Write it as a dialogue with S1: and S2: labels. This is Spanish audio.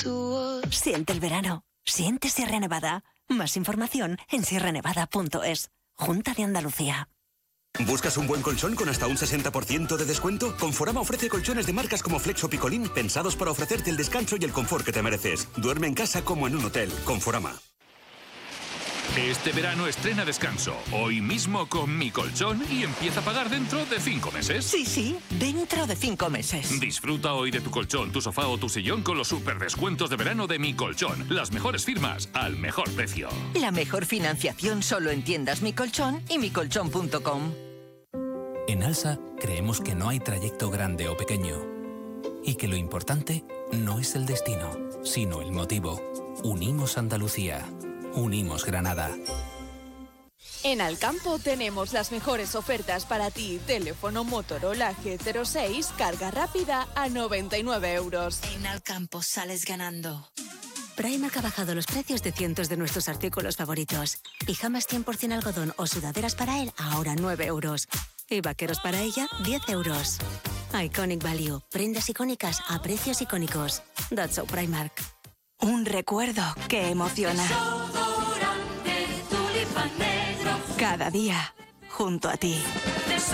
S1: Siente el verano. Siente Sierra Nevada. Más información en sierranevada.es. Junta de Andalucía.
S2: ¿Buscas un buen colchón con hasta un 60% de descuento? Conforama ofrece colchones de marcas como Flex o Picolín pensados para ofrecerte el descanso y el confort que te mereces. Duerme en casa como en un hotel. Conforama.
S3: Este verano estrena descanso. Hoy mismo con Mi Colchón y empieza a pagar dentro de 5 meses.
S1: Sí, dentro de 5 meses.
S3: Disfruta hoy de tu colchón, tu sofá o tu sillón con los super descuentos de verano de Mi Colchón. Las mejores firmas al mejor precio.
S1: La mejor financiación solo en tiendas Mi Colchón y micolchón.com.
S4: En Alsa creemos que no hay trayecto grande o pequeño y que lo importante no es el destino, sino el motivo. Unimos Andalucía. Unimos Granada.
S5: En Alcampo tenemos las mejores ofertas para ti. Teléfono Motorola G06, carga rápida a 99 euros.
S6: En Alcampo sales ganando.
S7: Primark ha bajado los precios de cientos de nuestros artículos favoritos. Pijamas 100% algodón o sudaderas para él, ahora 9 euros. Y vaqueros para ella, 10 euros. Iconic Value. Prendas icónicas a precios icónicos. That's so Primark.
S1: Un recuerdo que emociona. Cada día, junto a ti.